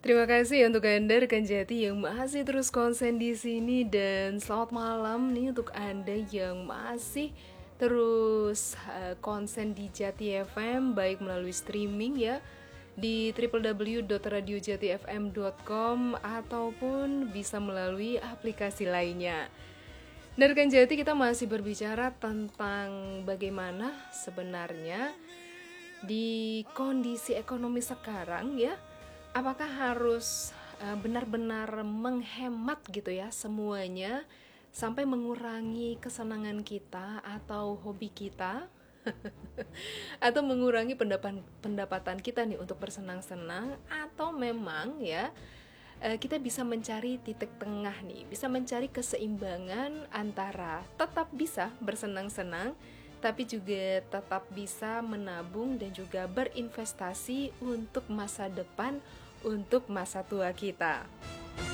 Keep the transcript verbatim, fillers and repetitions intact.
Terima kasih untuk Anda rekan Jati yang masih terus konsen di sini, dan selamat malam nih untuk Anda yang masih terus uh, konsen di Jati F M, baik melalui streaming ya di w w w dot radio jati f m dot com ataupun bisa melalui aplikasi lainnya. Dan rekan Jati, kita masih berbicara tentang bagaimana sebenarnya di kondisi ekonomi sekarang ya, apakah harus uh, benar-benar menghemat gitu ya semuanya sampai mengurangi kesenangan kita atau hobi kita atau mengurangi pendapatan pendapatan kita nih untuk bersenang-senang, atau memang ya uh, kita bisa mencari titik tengah nih, bisa mencari keseimbangan antara tetap bisa bersenang-senang tapi juga tetap bisa menabung dan juga berinvestasi untuk masa depan, untuk masa tua kita.